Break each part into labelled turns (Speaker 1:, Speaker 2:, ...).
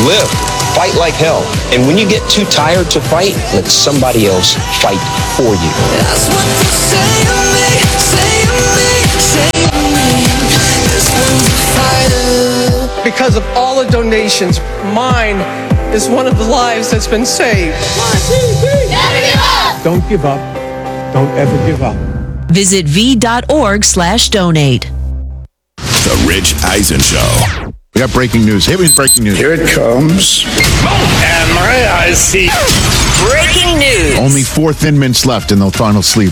Speaker 1: live, fight like hell. And when you get too tired to fight, let somebody else fight for you.
Speaker 2: That's what they say to me, say to me, say to me. This one's a fighter.
Speaker 3: Because of all the donations, mine is one of the lives that's been saved. 1, 2, 3.
Speaker 2: Never give up.
Speaker 4: Don't give up. Don't ever give up.
Speaker 5: Visit v.org/donate.
Speaker 6: The Rich Eisen Show.
Speaker 7: We got breaking news. Here is breaking news.
Speaker 8: Here it comes.
Speaker 9: And my eyes see.
Speaker 5: Breaking news.
Speaker 7: Only 4 Thin Mints left in the final sleep.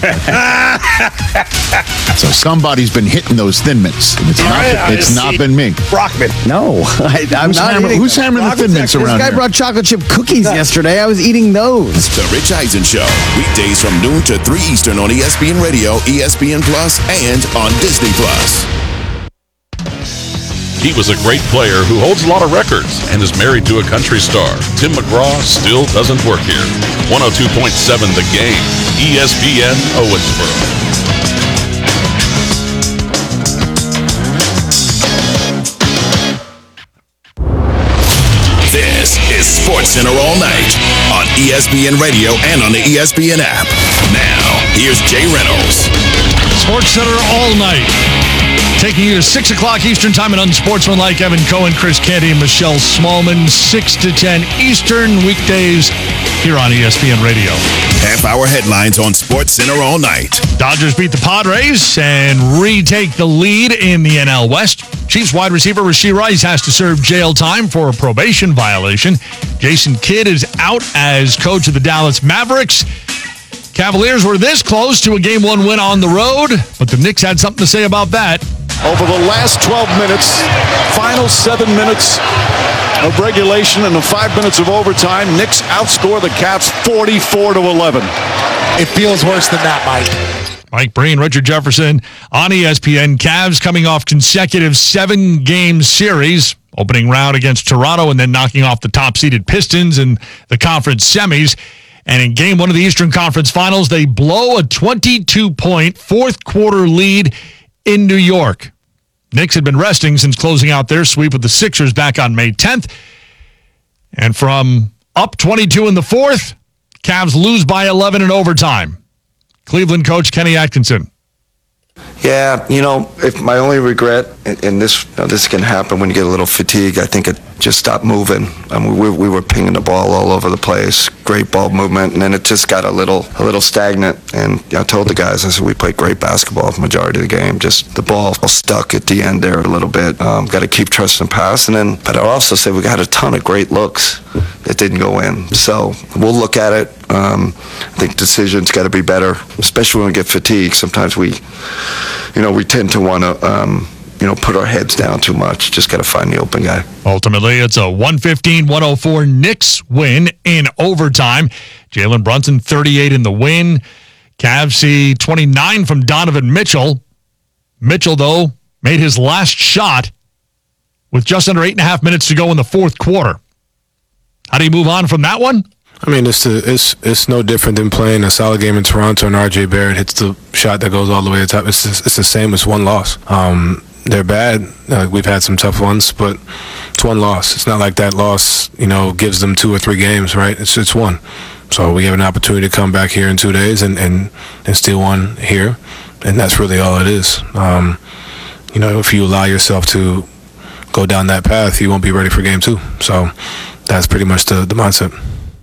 Speaker 7: So somebody's been hitting those Thin Mints. It's not been me.
Speaker 9: Brockman.
Speaker 10: No, I'm not eating.
Speaker 7: Who's hammering the Thin Mints around
Speaker 10: This guy
Speaker 7: here?
Speaker 10: brought chocolate chip cookies yesterday. I was eating those.
Speaker 6: The Rich Eisen Show. Weekdays from noon to 3 Eastern on ESPN Radio, ESPN Plus, and on Disney Plus.
Speaker 11: He was a great player who holds a lot of records and is married to a country star. Tim McGraw still doesn't work here. 102.7 The Game, ESPN Owensboro.
Speaker 6: This is SportsCenter All Night on ESPN Radio and on the ESPN app. Now, here's Jay Reynolds.
Speaker 12: SportsCenter All Night. Taking you to 6 o'clock Eastern Time and unsportsmanlike. Evan Cohen, Chris Canty, and Michelle Smallman. 6 to 10 Eastern weekdays here on ESPN Radio.
Speaker 6: Half-hour headlines on SportsCenter All Night.
Speaker 12: Dodgers beat the Padres and retake the lead in the NL West. Chiefs wide receiver Rashee Rice has to serve jail time for a probation violation. Jason Kidd is out as coach of the Dallas Mavericks. Cavaliers were this close to a Game 1 win on the road, but the Knicks had something to say about that.
Speaker 13: Over the last 12 minutes, final 7 minutes of regulation and the 5 minutes of overtime, Knicks outscore the Cavs 44-11.
Speaker 9: It feels worse than that, Mike.
Speaker 12: Mike Breen, Richard Jefferson on ESPN. Cavs coming off consecutive 7-game series, opening round against Toronto and then knocking off the top-seeded Pistons in the conference semis. And in Game 1 of the Eastern Conference Finals, they blow a 22-point fourth-quarter lead in New York. Knicks had been resting since closing out their sweep with the Sixers back on May 10th. And from up 22 in the fourth, Cavs lose by 11 in overtime. Cleveland coach Kenny Atkinson.
Speaker 14: Yeah, if my only regret, and this can happen when you get a little fatigued, I think it just stopped moving. I mean, we were pinging the ball all over the place, great ball movement, and then it just got a little stagnant. And I told the guys, I said, we played great basketball the majority of the game. Just the ball stuck at the end there a little bit. Got to keep trusting pass, but I also said we got a ton of great looks that didn't go in. So we'll look at it. I think decisions got to be better, especially when we get fatigued. Sometimes we tend to want to, put our heads down too much. Just got to find the open guy.
Speaker 12: Ultimately, it's a 115-104 Knicks win in overtime. Jalen Brunson, 38 in the win. Cavs see 29 from Donovan Mitchell. Mitchell, though, made his last shot with just under 8.5 minutes to go in the fourth quarter. How do you move on from that one?
Speaker 15: I mean, it's no different than playing a solid game in Toronto and R.J. Barrett hits the shot that goes all the way to the top. It's the same as one loss. They're bad. We've had some tough ones, but it's one loss. It's not like that loss, gives them 2 or 3 games, right? It's one. So we have an opportunity to come back here in 2 days and steal one here, and that's really all it is. If you allow yourself to go down that path, you won't be ready for game 2. So that's pretty much the mindset.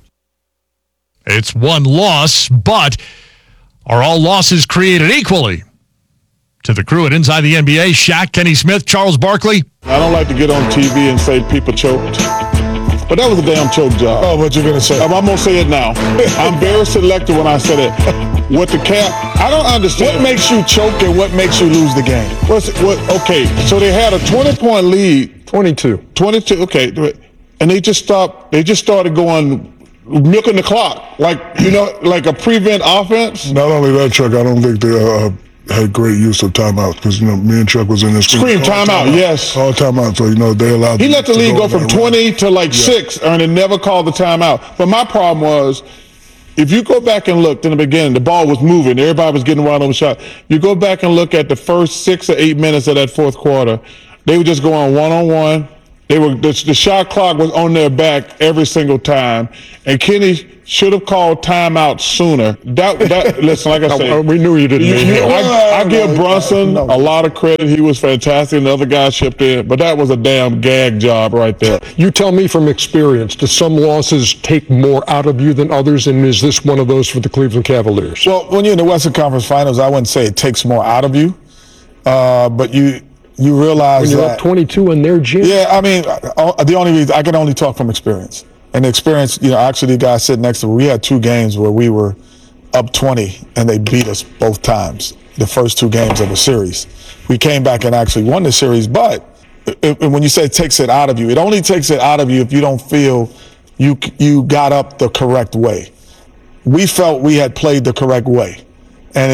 Speaker 12: It's one loss, but are all losses created equally? To the crew at Inside the NBA, Shaq, Kenny Smith, Charles Barkley.
Speaker 13: I don't like to get on TV and say people choked, but that was a damn choke job.
Speaker 8: Oh, what you going to say?
Speaker 13: I'm going to say it now. I'm very selective when I said it. With the cap, I don't understand.
Speaker 8: What makes you choke and what makes you lose the game?
Speaker 13: Okay, so they had a 20-point lead.
Speaker 8: 22.
Speaker 13: 22, okay. And they just started going, milking the clock, like a prevent offense.
Speaker 8: Not only that, Chuck, I don't think they had great use of timeouts because, me and Chuck was in this
Speaker 13: scream timeout, yes.
Speaker 8: All timeout, so, they allowed.
Speaker 13: He let the league go from 20 to 6, and they never called the timeout. But my problem was, if you go back and look in the beginning, the ball was moving. Everybody was getting wide open shot. You go back and look at the first 6 or 8 minutes of that fourth quarter, they were just going one-on-one. The shot clock was on their back every single time, and Kenny should have called timeout sooner. Listen, like I said,
Speaker 4: we knew you didn't mean it.
Speaker 13: I give Brunson a lot of credit. He was fantastic, and the other guys chipped in, but that was a damn gag job right there.
Speaker 4: You tell me from experience, do some losses take more out of you than others, and is this one of those for the Cleveland Cavaliers?
Speaker 16: Well, when you're in the Western Conference Finals, I wouldn't say it takes more out of you, but you realize
Speaker 4: when you're
Speaker 16: that,
Speaker 4: up 22 in their gym.
Speaker 16: Yeah, I mean, the only reason I can only talk from experience. And the experience, actually the guy sitting next to me, we had 2 games where we were up 20 and they beat us both times, the first 2 games of the series. We came back and actually won the series, but when you say it takes it out of you, it only takes it out of you if you don't feel you got up the correct way. We felt we had played the correct way, and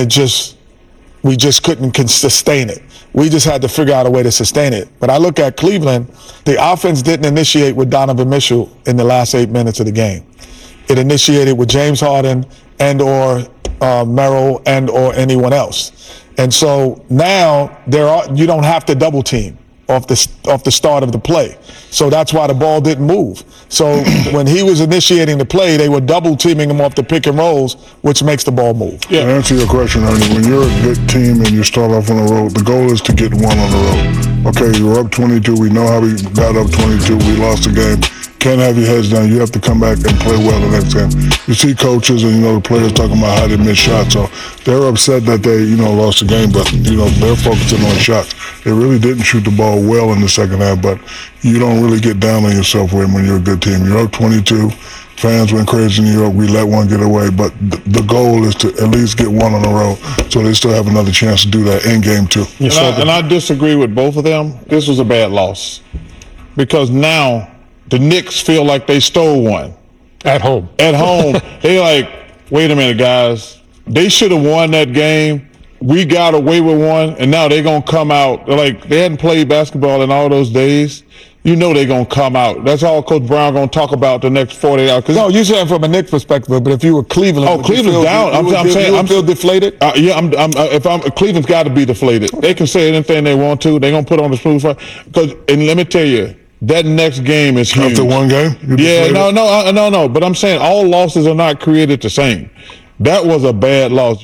Speaker 16: we just couldn't sustain it. We just had to figure out a way to sustain it. But I look at Cleveland, the offense didn't initiate with Donovan Mitchell in the last 8 minutes of the game. It initiated with James Harden and or Merrill and or anyone else. And so now you don't have to double team off the start of the play. So that's why the ball didn't move. So when he was initiating the play, they were double teaming him off the pick and rolls, which makes the ball move.
Speaker 8: Yeah. To answer your question, Ernie, when you're a good team and you start off on the road, the goal is to get one on the road. Okay, you're up 22. We know how we got up 22. We lost the game. Can't have your heads down. You have to come back and play well the next game. You see coaches and, the players talking about how they miss shots. So they're upset that they, lost the game, but, they're focusing on shots. They really didn't shoot the ball well in the second half, but you don't really get down on yourself when you're a good team. You're up 22. Fans went crazy in New York. We let one get away, but the goal is to at least get one on the road, so they still have another chance to do that in game 2.
Speaker 13: And I disagree with both of them. This was a bad loss because now the Knicks feel like they stole one.
Speaker 4: At home.
Speaker 13: They like, wait a minute, guys. They should have won that game. We got away with one, and now they're going to come out. Like, they hadn't played basketball in all those days. They're going to come out. That's all Coach Brown going to talk about the next 48 hours.
Speaker 16: No, you're saying from a Knicks perspective, but if you were Cleveland,
Speaker 13: Cleveland's down. I'm saying
Speaker 16: I'm feel deflated.
Speaker 13: Cleveland's got to be deflated. They can say anything they want to. They're going to put on the smooth front. And let me tell you, that next game is huge.
Speaker 8: After one game?
Speaker 13: Yeah, no. But I'm saying all losses are not created the same. That was a bad loss.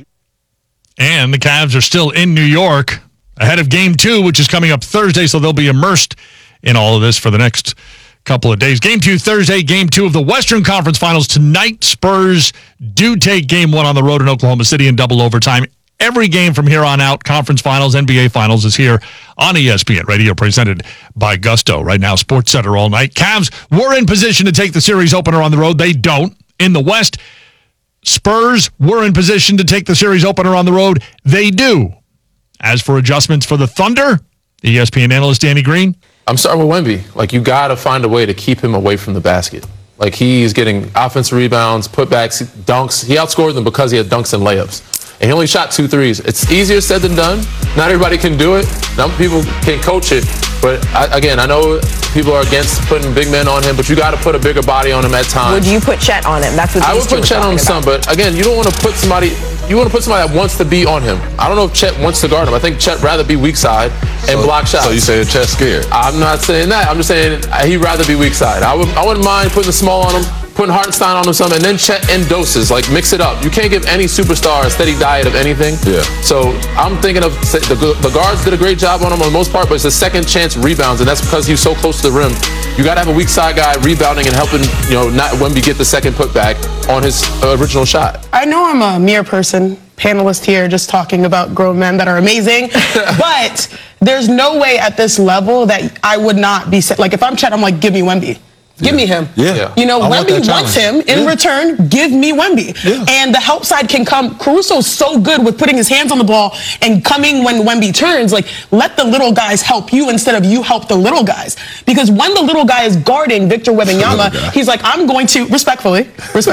Speaker 12: And the Cavs are still in New York ahead of Game 2, which is coming up Thursday, so they'll be immersed in all of this for the next couple of days. Game 2 Thursday, Game 2 of the Western Conference Finals tonight. Spurs do take Game 1 on the road in Oklahoma City in double overtime. Every game from here on out, conference finals, NBA finals, is here on ESPN Radio, presented by Gusto. Right now, Sports Center all night. Cavs were in position to take the series opener on the road. They don't. In the West, Spurs were in position to take the series opener on the road. They do. As for adjustments for the Thunder, ESPN analyst Danny Green.
Speaker 17: I'm starting with Wemby. Like, you got to find a way to keep him away from the basket. Like, he's getting offensive rebounds, putbacks, dunks. He outscored them because he had dunks and layups. And he only shot 2 threes. It's easier said than done. Not everybody can do it. Some people can coach it. But, I know people are against putting big men on him, but you got to put a bigger body on him at times.
Speaker 18: Would you put Chet on him? That's what
Speaker 17: I would put Chet on him some, but, again, you don't want to put somebody – you want to put somebody that wants to be on him. I don't know if Chet wants to guard him. I think Chet rather be weak side and block shots.
Speaker 19: So you saying Chet's scared?
Speaker 17: I'm not saying that. I'm just saying he'd rather be weak side. I wouldn't mind putting the small on him, putting Hartenstein on him some, and then Chet in doses. Like, mix it up. You can't give any superstar a steady diet of anything.
Speaker 19: Yeah.
Speaker 17: So I'm thinking of the guards did a great job on him on the most part, but it's a second chance rebounds, and that's because he's so close to the rim. You got to have a weak side guy rebounding and helping, not Wemby get the second putback on his original shot.
Speaker 20: I know I'm a mere person, panelist here, just talking about grown men that are amazing, but there's no way at this level that I would not be, like, if I'm Chet, I'm like, give me Wemby. Give me him.
Speaker 19: Yeah.
Speaker 20: Wemby wants him. In return, give me Wemby. Yeah. And the help side can come. Caruso's so good with putting his hands on the ball and coming when Wemby turns. Like, let the little guys help you instead of you help the little guys. Because when the little guy is guarding Victor Wembanyama, he's like, I'm going to, respectfully,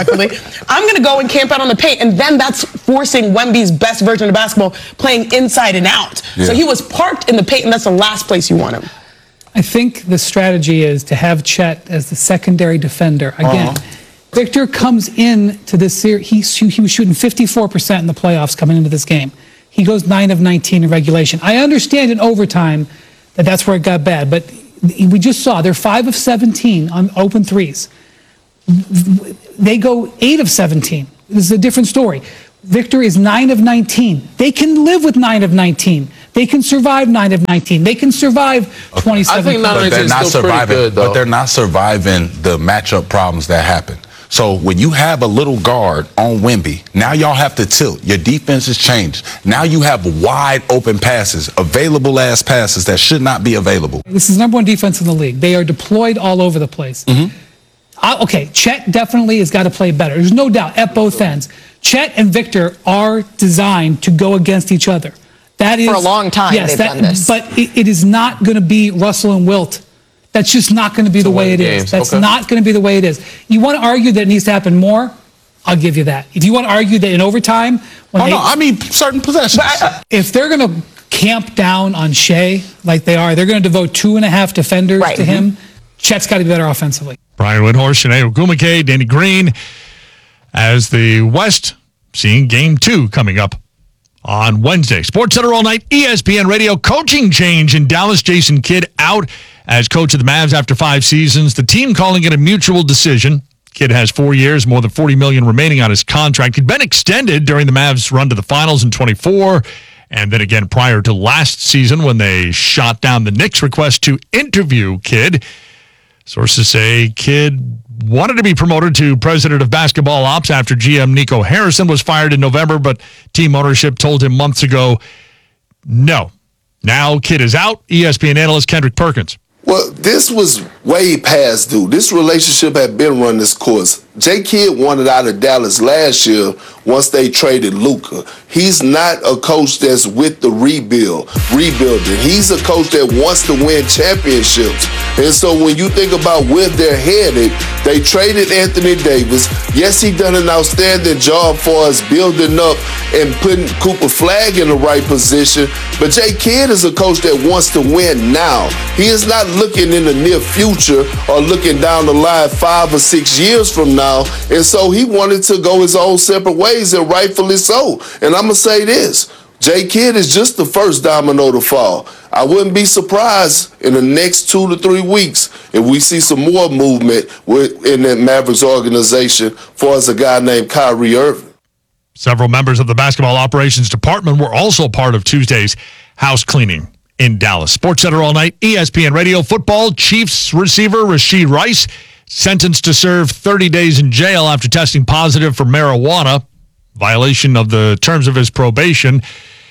Speaker 20: I'm going to go and camp out on the paint. And then that's forcing Wemby's best version of basketball, playing inside and out. Yeah. So he was parked in the paint, and that's the last place you want him.
Speaker 21: I think the strategy is to have Chet as the secondary defender. Again, Victor comes in to this series. He was shooting 54% in the playoffs coming into this game. He goes 9 of 19 in regulation. I understand in overtime that's where it got bad, but We just saw they're 5 of 17 on open threes. They go 8 of 17. This is a different story. Victor is 9 of 19. They can live with 9 of 19. They can survive 9 of 19. They can survive 27.
Speaker 17: I think 9 of 19 is still pretty good, though.
Speaker 18: But they're not surviving the matchup problems that happen. So when you have a little guard on Wemby, now y'all have to tilt. Your defense has changed. Now you have wide open passes, available ass passes that should not be available.
Speaker 21: This is number one defense in the league. They are deployed all over the place. Okay, Chet definitely has got to play better. There's no doubt at both ends. Chet and Victor are designed to go against each other. That is
Speaker 19: for a long time.
Speaker 21: Yes,
Speaker 19: they've done this.
Speaker 21: But it is not going to be Russell and Wilt. That's just not going to be the way it is. That's not going to be the way it is. You want to argue that it needs to happen more? I'll give you that. If you want to argue that in overtime,
Speaker 18: I mean certain possessions.
Speaker 21: If they're going to camp down on Shea like they are, they're going to devote 2.5 defenders to him. Chet's got to be better offensively.
Speaker 12: Brian Windhorst, Sinead Ogwumike, Danny Green, as the West seeing Game 2 coming up on Wednesday. SportsCenter all night, ESPN Radio. Coaching change in Dallas. Jason Kidd out as coach of the Mavs after 5 seasons. The team calling it a mutual decision. Kidd has 4 years, more than $40 million remaining on his contract. He'd been extended during the Mavs' run to the finals in 24, and then again prior to last season when they shot down the Knicks' request to interview Kidd. Sources say Kidd wanted to be promoted to president of basketball ops after GM Nico Harrison was fired in November, but team ownership told him months ago, no. Now Kidd is out. ESPN analyst Kendrick Perkins.
Speaker 22: Well, this was way past due. This relationship had been run this course. J. Kidd wanted out of Dallas last year once they traded Luka. He's not a coach that's with the rebuilding. He's a coach that wants to win championships. And so when you think about where they're headed, they traded Anthony Davis. Yes, he done an outstanding job for us building up and putting Cooper Flagg in the right position. But J. Kidd is a coach that wants to win now. He is not looking in the near future or looking down the line 5 or 6 years from now. And so he wanted to go his own separate ways, and rightfully so. And I'm going to say this. J. Kidd is just the first domino to fall. I wouldn't be surprised in the next 2 to 3 weeks if we see some more movement in that Mavericks organization for us a guy named Kyrie Irving.
Speaker 12: Several members of the basketball operations department were also part of Tuesday's house cleaning in Dallas. SportsCenter all night, ESPN Radio. Football, Chiefs receiver Rashee Rice sentenced to serve 30 days in jail after testing positive for marijuana, violation of the terms of his probation.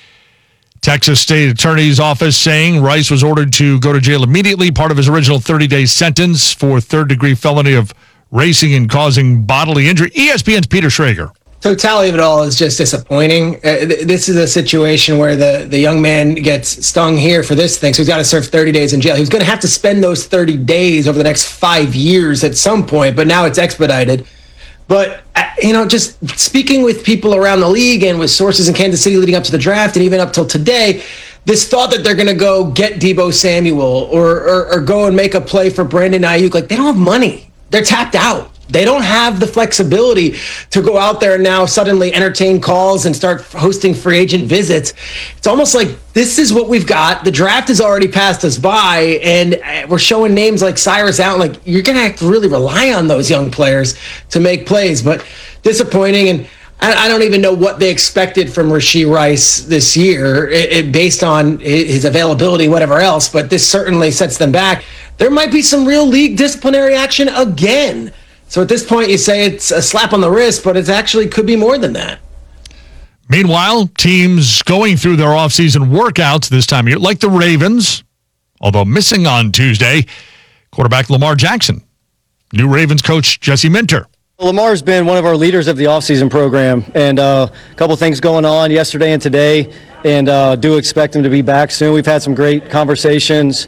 Speaker 12: Texas State Attorney's Office saying Rice was ordered to go to jail immediately, part of his original 30-day sentence for third-degree felony of racing and causing bodily injury. ESPN's Peter Schrager.
Speaker 23: Totality of it all is just disappointing. This is a situation where the young man gets stung here for this thing, so he's got to serve 30 days in jail. He was going to have to spend those 30 days over the next 5 years at some point, but now it's expedited. But, just speaking with people around the league and with sources in Kansas City leading up to the draft and even up till today, this thought that they're going to go get Deebo Samuel or go and make a play for Brandon Ayuk, like they don't have money. They're tapped out. They don't have the flexibility to go out there and now suddenly entertain calls and start hosting free agent visits. It's almost like this is what we've got. The draft has already passed us by, and we're showing names like Cyrus Allen. Like, you're going to have to really rely on those young players to make plays. But disappointing, and I don't even know what they expected from Rashee Rice this year based on his availability, whatever else. But this certainly sets them back. There might be some real league disciplinary action again. So at this point, you say it's a slap on the wrist, but it actually could be more than that.
Speaker 12: Meanwhile, teams going through their offseason workouts this time of year, like the Ravens, although missing on Tuesday, quarterback Lamar Jackson. New Ravens coach Jesse Minter.
Speaker 24: Lamar's been one of our leaders of the offseason program, and a couple things going on yesterday and today, and do expect him to be back soon. We've had some great conversations.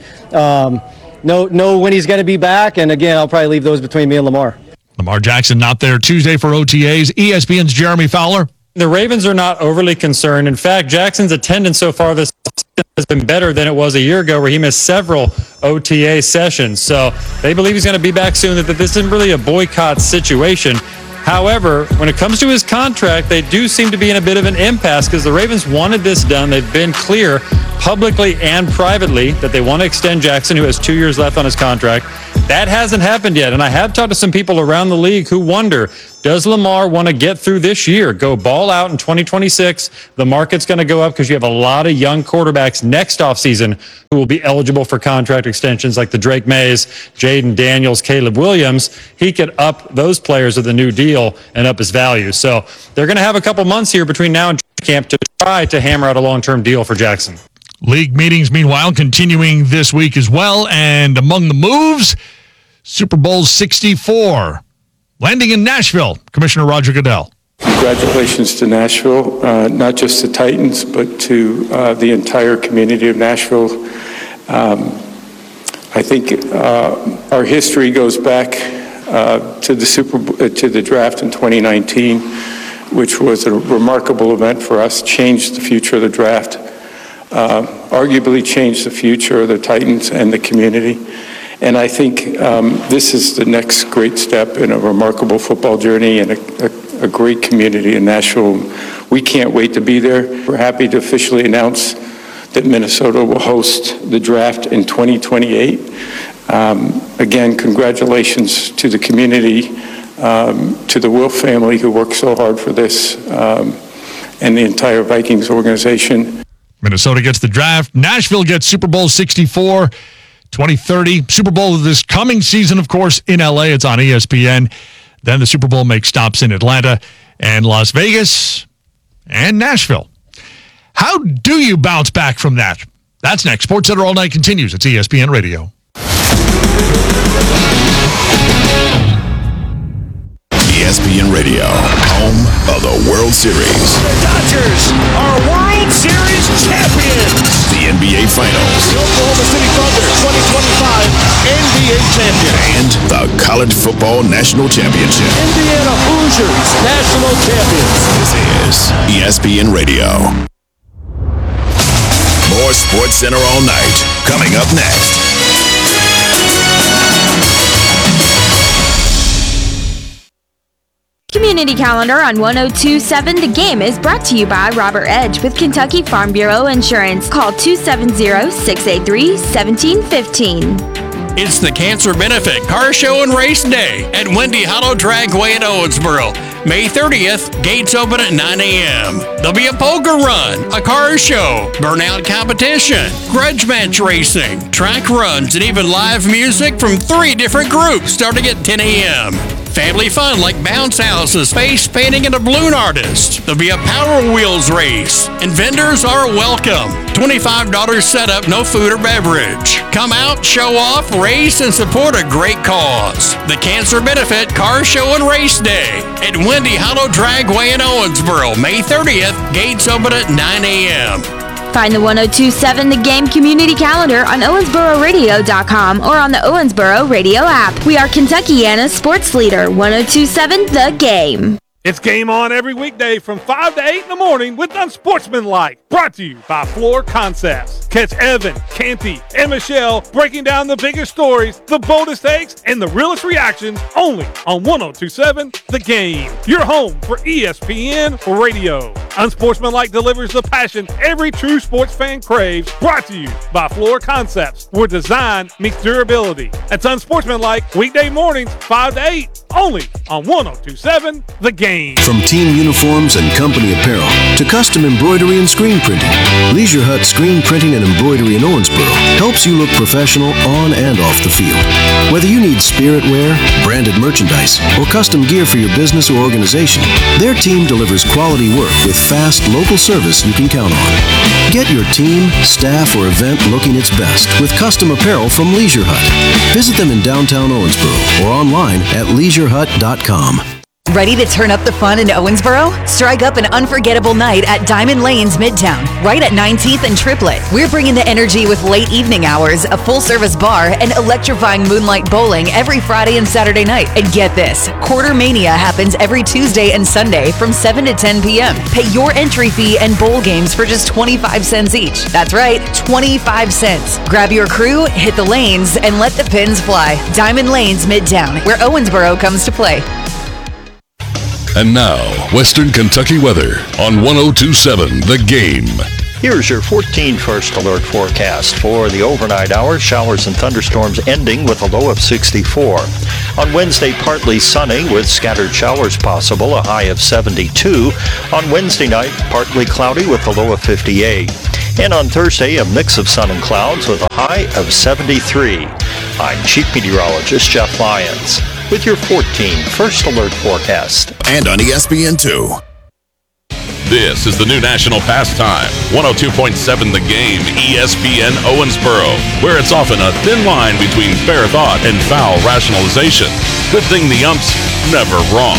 Speaker 24: Know when he's going to be back, and again, I'll probably leave those between me and Lamar.
Speaker 12: Lamar Jackson not there Tuesday for OTAs. ESPN's Jeremy Fowler.
Speaker 25: The Ravens are not overly concerned. In fact, Jackson's attendance so far this season has been better than it was a year ago, where he missed several OTA sessions. So they believe he's going to be back soon, that this isn't really a boycott situation. However, when it comes to his contract, they do seem to be in a bit of an impasse because the Ravens wanted this done. They've been clear publicly and privately that they want to extend Jackson, who has 2 years left on his contract. That hasn't happened yet. And I have talked to some people around the league who wonder, does Lamar want to get through this year, go ball out in 2026? The market's going to go up because you have a lot of young quarterbacks next offseason who will be eligible for contract extensions like the Drake Mays, Jaden Daniels, Caleb Williams. He could up those players with a new deal and up his value. So they're going to have a couple months here between now and camp to try to hammer out a long-term deal for Jackson.
Speaker 12: League meetings, meanwhile, continuing this week as well. And among the moves, Super Bowl 64, landing in Nashville. Commissioner Roger Goodell.
Speaker 1: Congratulations to Nashville, not just the Titans, but to the entire community of Nashville. I think our history goes back to the draft in 2019, which was a remarkable event for us, changed the future of the draft. Arguably changed the future of the Titans and the community. And I think this is the next great step in a remarkable football journey and a great community in Nashville. We can't wait to be there. We're happy to officially announce that Minnesota will host the draft in 2028. Again, congratulations to the community, to the Wilf family who worked so hard for this, and the entire Vikings organization.
Speaker 12: Minnesota gets the draft. Nashville gets Super Bowl 64, 2030. Super Bowl this coming season, of course, in LA. It's on ESPN. Then the Super Bowl makes stops in Atlanta and Las Vegas and Nashville. How do you bounce back from that? That's next. SportsCenter All Night continues. It's ESPN Radio.
Speaker 6: ESPN Radio, home of the World Series.
Speaker 9: The Dodgers are World Series champions.
Speaker 6: The NBA Finals.
Speaker 9: The Oklahoma City Thunder 2025 NBA champion.
Speaker 6: And the College Football National Championship.
Speaker 9: Indiana Hoosiers national champions.
Speaker 6: This is ESPN Radio. More SportsCenter All Night coming up next.
Speaker 2: Community Calendar on 102.7 The Game is brought to you by Robert Edge with Kentucky Farm Bureau Insurance. Call 270-683-1715.
Speaker 3: It's the Cancer Benefit Car Show and Race Day at Windy Hollow Dragway in Owensboro. May 30th, gates open at 9 a.m. There'll be a poker run, a car show, burnout competition, grudge match racing, track runs, and even live music from 3 different groups starting at 10 a.m. Family fun like bounce houses, face painting, and a balloon artist. There'll be a Power Wheels race, and vendors are welcome. $25 setup, no food or beverage. Come out, show off, race, and support a great cause. The Cancer Benefit Car Show and Race Day at Windy Hollow Dragway in Owensboro, May 30th. Gates open at 9 a.m.
Speaker 2: Find the 102.7 The Game Community Calendar on OwensboroRadio.com or on the Owensboro Radio app. We are Kentuckiana's sports leader, 102.7 The Game.
Speaker 5: It's game on every weekday from 5 to 8 in the morning with Unsportsmanlike, brought to you by Floor Concepts. Catch Evan, Canty, and Michelle breaking down the biggest stories, the boldest takes, and the realest reactions only on 102.7 The Game. Your home for ESPN Radio. Unsportsmanlike delivers the passion every true sports fan craves, brought to you by Floor Concepts, where design meets durability. That's Unsportsmanlike, weekday mornings 5 to 8, only on 102.7 The Game.
Speaker 19: From team uniforms and company apparel to custom embroidery and screen printing, Leisure Hut Screen Printing and Embroidery in Owensboro helps you look professional on and off the field. Whether you need spirit wear, branded merchandise, or custom gear for your business or organization, their team delivers quality work with fast local service you can count on. Get your team, staff, or event looking its best with custom apparel from Leisure Hut. Visit them in downtown Owensboro or online at leisureHut.com.
Speaker 26: Ready to turn up the fun in Owensboro? Strike up an unforgettable night at Diamond Lanes Midtown, right at 19th and Triplet. We're bringing the energy with late evening hours, a full-service bar, and electrifying moonlight bowling every Friday and Saturday night. And get this, Quarter Mania happens every Tuesday and Sunday from 7 to 10 p.m. Pay your entry fee and bowl games for just 25 cents each. That's right, 25 cents. Grab your crew, hit the lanes, and let the pins fly. Diamond Lanes Midtown, where Owensboro comes to play.
Speaker 11: And now, Western Kentucky weather on 102.7 The Game.
Speaker 4: Here's your 14 First Alert forecast. For the overnight hours, showers and thunderstorms ending with a low of 64. On Wednesday, partly sunny with scattered showers possible, a high of 72. On Wednesday night, partly cloudy with a low of 58. And on Thursday, a mix of sun and clouds with a high of 73. I'm Chief Meteorologist Jeff Lyons with your 14 First Alert forecast.
Speaker 6: And on ESPN2.
Speaker 11: This is the new national pastime, 102.7 The Game, ESPN Owensboro, where it's often a thin line between fair thought and foul rationalization. Good thing the ump's never wrong.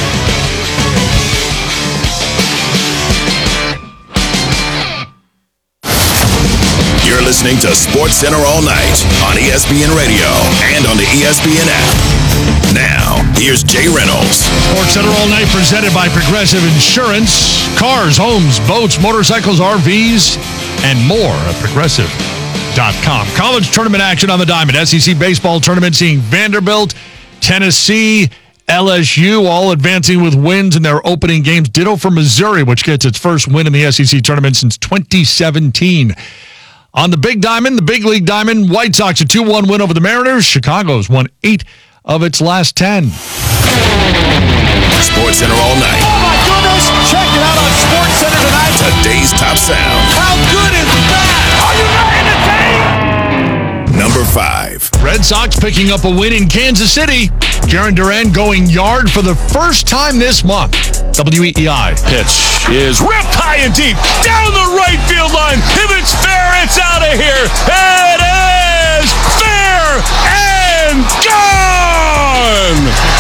Speaker 6: You're listening to SportsCenter all night on ESPN Radio and on the ESPN app. Now, here's Jay Reynolds.
Speaker 12: SportsCenter all night presented by Progressive Insurance. Cars, homes, boats, motorcycles, RVs, and more at Progressive.com. College tournament action on the Diamond. SEC baseball tournament seeing Vanderbilt, Tennessee, LSU all advancing with wins in their opening games. Ditto for Missouri, which gets its first win in the SEC tournament since 2017. On the Big Diamond, the Big League Diamond, White Sox a 2-1 win over the Mariners. Chicago's won 8 of its last 10.
Speaker 6: SportsCenter all night.
Speaker 9: Oh my goodness! Check it out on SportsCenter tonight.
Speaker 6: Today's top sound.
Speaker 9: How good is that? Are you ready to take?
Speaker 6: Number 5.
Speaker 12: Red Sox picking up a win in Kansas City. Jarren Duran going yard for the first time this month. WEEI.
Speaker 7: Pitch is ripped high and deep down the right field line. If it's fair, it's out of here. It is fair and gone.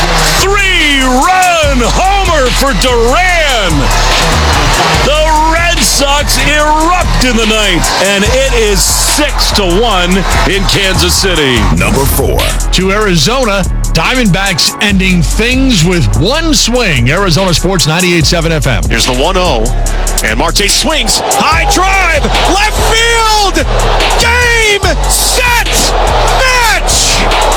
Speaker 7: 3-run homer for Duran. The Red Sox erupt in the ninth, and it is 6-1 in Kansas City.
Speaker 6: Number 4.
Speaker 12: To Arizona, Diamondbacks ending things with one swing. Arizona Sports 98.7 FM.
Speaker 7: Here's the 1-0, and Marte swings. High drive, left field. Game, set, match.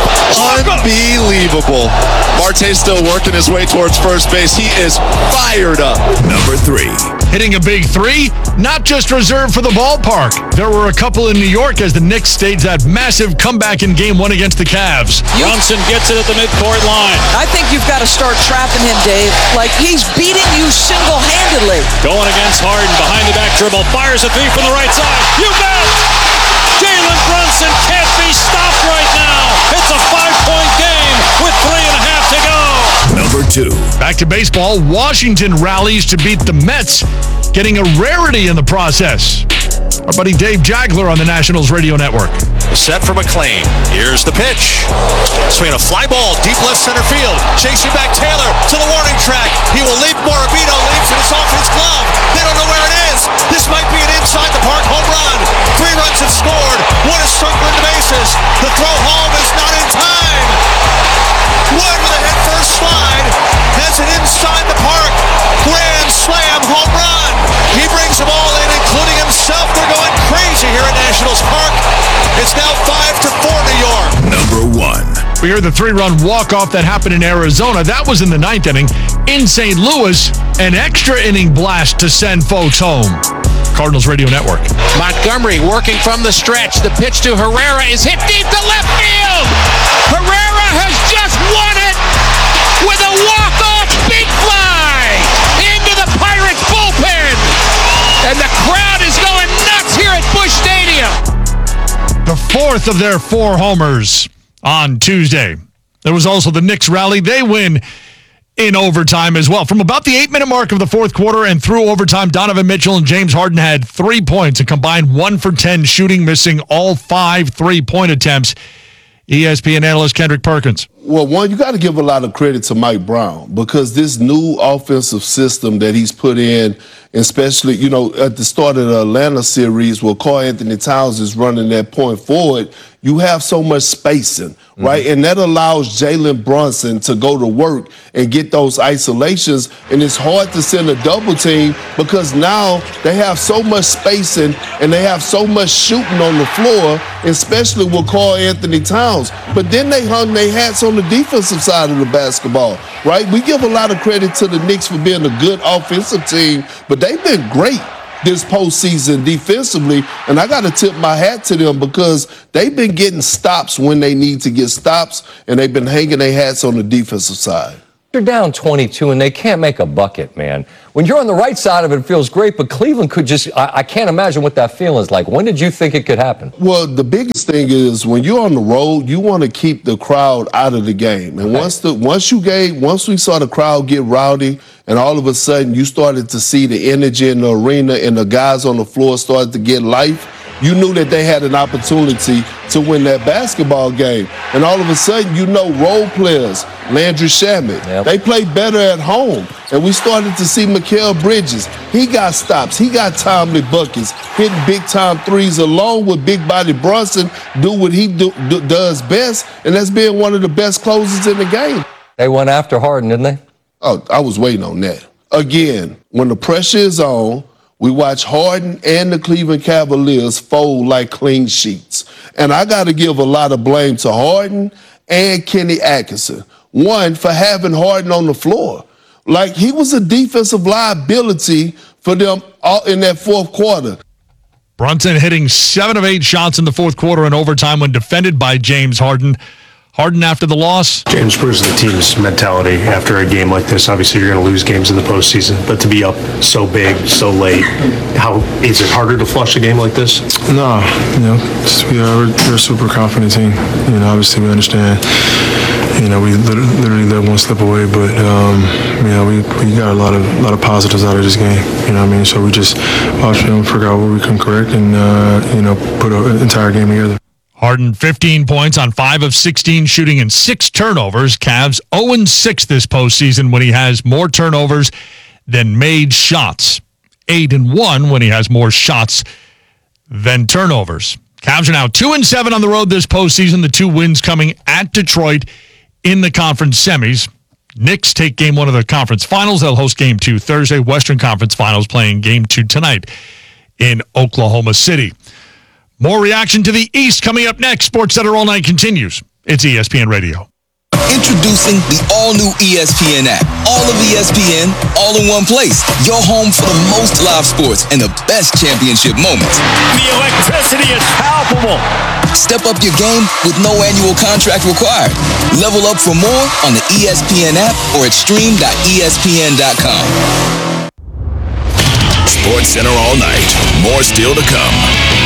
Speaker 9: Unbelievable. Marte's still working his way towards first base. He is fired up.
Speaker 6: Number 3.
Speaker 12: Hitting a big 3, not just reserved for the ballpark. There were a couple in New York as the Knicks staged that massive comeback in Game 1 against the Cavs.
Speaker 7: Brunson gets it at the midcourt line.
Speaker 10: I think you've got to start trapping him, Dave. Like, he's beating you single-handedly.
Speaker 7: Going against Harden, behind the back dribble, fires a 3 from the right side. You bet! Jalen Brunson can't be stopped right now. It's a 5-point game with 3.5 to go.
Speaker 6: Number 2.
Speaker 12: Back to baseball. Washington rallies to beat the Mets, getting a rarity in the process. Our buddy Dave Jagler on the Nationals radio network.
Speaker 7: Set for McClain. Here's the pitch. Swing a fly ball deep left center field. Chasing back Taylor to the warning track. He will leap. Morabito leaps and it's off his glove. They don't know where it is. This might be an inside the park home run. 3 runs have scored. 1 is circling the bases. The throw home is not in time. Wood with a head first slide has it inside the park. Grand slam home run. He brings them all in, including himself. They're going crazy here at Nationals Park. It's now 5-4 New York.
Speaker 6: Number 1.
Speaker 12: We heard the 3-run walk-off that happened in Arizona. That was in the 9th inning. In St. Louis, an extra inning blast to send folks home. Cardinals Radio Network.
Speaker 14: Montgomery working from the stretch. The pitch to Herrera is hit deep to left field. Herrera has just won it with a walk-off big fly into the Pirates bullpen. And the crowd is going nuts here at Busch Stadium.
Speaker 12: The 4th of their 4 homers on Tuesday. There was also the Knicks rally. They win in overtime as well. From about the 8-minute mark of the 4th quarter and through overtime, Donovan Mitchell and James Harden had 3 points, a combined 1 for 10 shooting, missing all 5 3-point attempts. ESPN analyst Kendrick Perkins.
Speaker 22: Well, one, you got to give a lot of credit to Mike Brown because this new offensive system that he's put in, especially, you know, at the start of the Atlanta series where Karl Anthony Towns is running that point forward, you have so much spacing, right? And that allows Jalen Brunson to go to work and get those isolations. And it's hard to send a double team because now they have so much spacing and they have so much shooting on the floor, especially with Karl Anthony Towns. But then they hung their hats on the defensive side of the basketball, right? We give a lot of credit to the Knicks for being a good offensive team, but they've been great this postseason defensively, and I got to tip my hat to them because they've been getting stops when they need to get stops, and they've been hanging their hats on the defensive side.
Speaker 8: They're down 22 and they can't make a bucket, man. When you're on the right side of it, it feels great, but Cleveland could just, I can't imagine what that feeling is like. When did you think it could happen?
Speaker 22: Well, the biggest thing is when you're on the road, you want to keep the crowd out of the game. And once we saw the crowd get rowdy, and all of a sudden you started to see the energy in the arena and the guys on the floor started to get life, you knew that they had an opportunity to win that basketball game. And all of a sudden, role players, Landry Shamet, they play better at home. And we started to see Mikal Bridges. He got stops. He got timely buckets, hitting big-time threes along with Big Body Brunson, do what he does best, and that's being one of the best closers in the game.
Speaker 8: They went after Harden, didn't they?
Speaker 22: Oh, I was waiting on that. Again, when the pressure is on, we watch Harden and the Cleveland Cavaliers fold like clean sheets. And I got to give a lot of blame to Harden and Kenny Atkinson. One, for having Harden on the floor. Like, he was a defensive liability for them all in that fourth quarter.
Speaker 12: Brunson hitting 7 of 8 shots in the fourth quarter in overtime when defended by James Harden. Harden after the loss.
Speaker 13: James proves the team's mentality after a game like this. Obviously, you're going to lose games in the postseason, but to be up so big, so late, how is it harder to flush a game like this?
Speaker 15: No, we're a super confident team. Obviously we understand. We literally let one slip away, but we got a lot of positives out of this game. So we just watch film, figure out what we can correct, and put an entire game together.
Speaker 12: Harden 15 points on 5 of 16 shooting and 6 turnovers. Cavs 0-6 this postseason when he has more turnovers than made shots. 8-1 when he has more shots than turnovers. Cavs are now 2-7 on the road this postseason. The 2 wins coming at Detroit in the conference semis. Knicks take game 1 of the conference finals. They'll host game 2 Thursday. Western Conference Finals playing game 2 tonight in Oklahoma City. More reaction to the East coming up next. Sports Center All Night continues. It's ESPN Radio.
Speaker 16: Introducing the all-new ESPN app. All of ESPN, all in one place. Your home for the most live sports and the best championship moments.
Speaker 14: The electricity is palpable.
Speaker 16: Step up your game with no annual contract required. Level up for more on the ESPN app or at stream.espn.com.
Speaker 6: Sports Center all night. More still to come.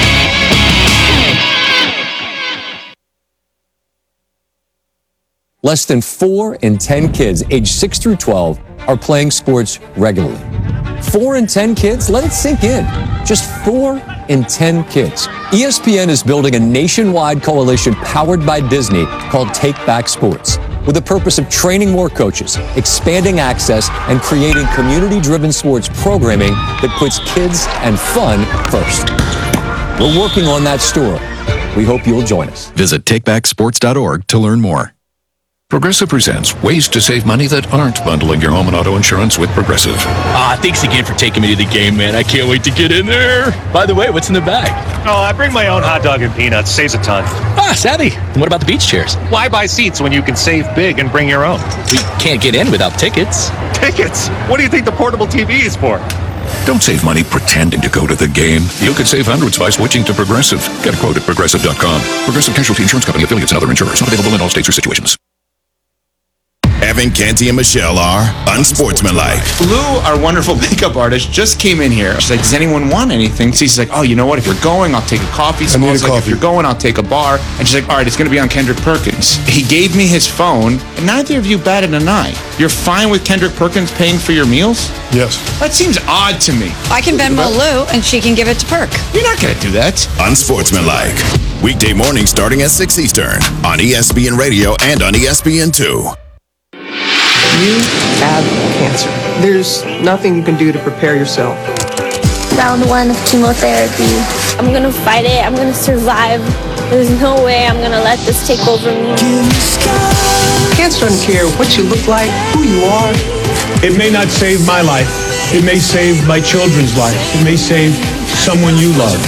Speaker 17: Less than 4 in 10 kids aged 6 through 12 are playing sports regularly. 4 in 10 kids? Let it sink in. Just 4 in 10 kids. ESPN is building a nationwide coalition powered by Disney called Take Back Sports, with the purpose of training more coaches, expanding access, and creating community-driven sports programming that puts kids and fun first. We're working on that story. We hope you'll join us.
Speaker 20: Visit takebacksports.org to learn more.
Speaker 27: Progressive presents ways to save money that aren't bundling your home and auto insurance with Progressive.
Speaker 28: Thanks again for taking me to the game, man. I can't wait to get in there. By the way, what's in the bag?
Speaker 13: Oh, I bring my own hot dog and peanuts. Saves a ton.
Speaker 28: Savvy. And what about the beach chairs?
Speaker 13: Why buy seats when you can save big and bring your own?
Speaker 28: We can't get in without tickets.
Speaker 13: Tickets? What do you think the portable TV is for?
Speaker 27: Don't save money pretending to go to the game. You could save hundreds by switching to Progressive. Get a quote at Progressive.com. Progressive Casualty Insurance Company, affiliates, and other insurers. Not available in all states or situations.
Speaker 6: Evan, Canty, and Michelle are unsportsmanlike.
Speaker 29: Lou, our wonderful makeup artist, just came in here. She's like, does anyone want anything? So she's like, oh, you know what? If you're going, I'll take a coffee. Smalls like, if you're going, I'll take a bar. And she's like, all right, it's going to be on Kendrick Perkins. He gave me his phone, and neither of you batted an eye. You're fine with Kendrick Perkins paying for your meals?
Speaker 15: Yes.
Speaker 29: That seems odd to me.
Speaker 30: I can Venmo Lou, and she can give it to Perk.
Speaker 29: You're not going to do that.
Speaker 6: Unsportsmanlike. Weekday mornings starting at 6 Eastern on ESPN Radio and on ESPN2.
Speaker 31: You have cancer. There's nothing you can do to prepare yourself.
Speaker 32: Round 1 of chemotherapy. I'm gonna fight it. I'm gonna survive. There's no way I'm gonna let this take over me.
Speaker 31: Cancer doesn't care what you look like, who you are.
Speaker 33: It may not save my life. It may save my children's life. It may save someone you love.